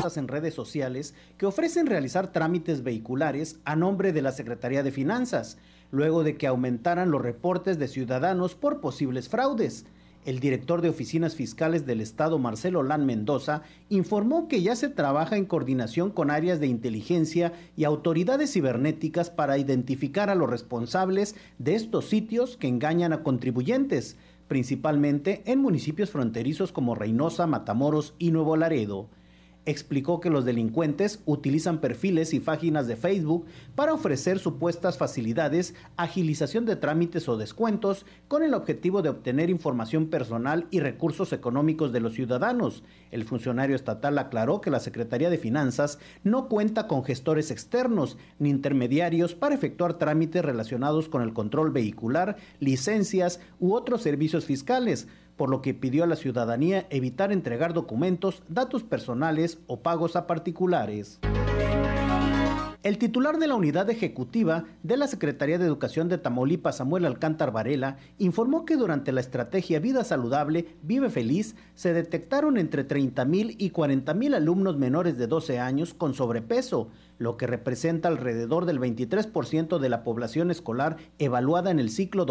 famosas en redes sociales que ofrecen realizar trámites vehiculares a nombre de la Secretaría de Finanzas, luego de que aumentaran los reportes de ciudadanos por posibles fraudes. El director de Oficinas Fiscales del Estado, Marcelo Lan Mendoza, informó que ya se trabaja en coordinación con áreas de inteligencia y autoridades cibernéticas para identificar a los responsables de estos sitios que engañan a contribuyentes, principalmente en municipios fronterizos como Reynosa, Matamoros y Nuevo Laredo. Explicó que los delincuentes utilizan perfiles y páginas de Facebook para ofrecer supuestas facilidades, agilización de trámites o descuentos con el objetivo de obtener información personal y recursos económicos de los ciudadanos. El funcionario estatal aclaró que la Secretaría de Finanzas no cuenta con gestores externos ni intermediarios para efectuar trámites relacionados con el control vehicular, licencias u otros servicios fiscales, por lo que pidió a la ciudadanía evitar entregar documentos, datos personales o pagos a particulares. El titular de la unidad ejecutiva de la Secretaría de Educación de Tamaulipas, Samuel Alcántar Varela, informó que durante la estrategia Vida Saludable, Vive Feliz, se detectaron entre 30,000 y 40,000 alumnos menores de 12 años con sobrepeso, lo que representa alrededor del 23% de la población escolar evaluada en el ciclo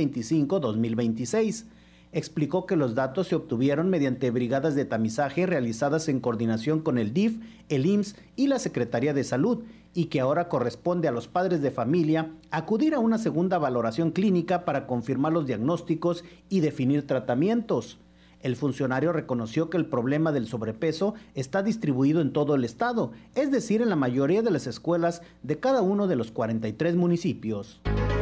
2025-2026. Explicó que los datos se obtuvieron mediante brigadas de tamizaje realizadas en coordinación con el DIF, el IMSS y la Secretaría de Salud, y que ahora corresponde a los padres de familia acudir a una segunda valoración clínica para confirmar los diagnósticos y definir tratamientos. El funcionario reconoció que el problema del sobrepeso está distribuido en todo el estado, es decir, en la mayoría de las escuelas de cada uno de los 43 municipios.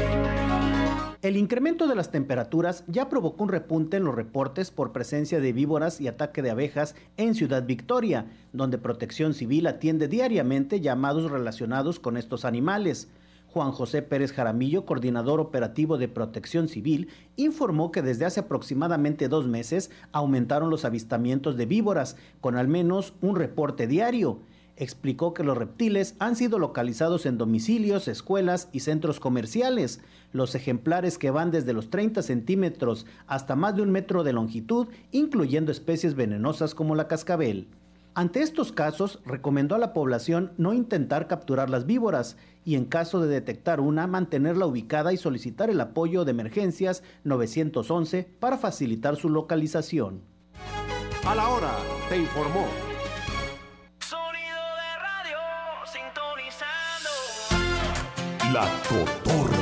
El incremento de las temperaturas ya provocó un repunte en los reportes por presencia de víboras y ataque de abejas en Ciudad Victoria, donde Protección Civil atiende diariamente llamados relacionados con estos animales. Juan José Pérez Jaramillo, coordinador operativo de Protección Civil, informó que desde hace aproximadamente 2 meses aumentaron los avistamientos de víboras, con al menos un reporte diario. Explicó que los reptiles han sido localizados en domicilios, escuelas y centros comerciales. Los ejemplares que van desde los 30 centímetros hasta más de 1 metro de longitud, incluyendo especies venenosas como la cascabel. Ante estos casos, recomendó a la población no intentar capturar las víboras y, en caso de detectar una, mantenerla ubicada y solicitar el apoyo de emergencias 911 para facilitar su localización. A la hora, te informó. La Totorra.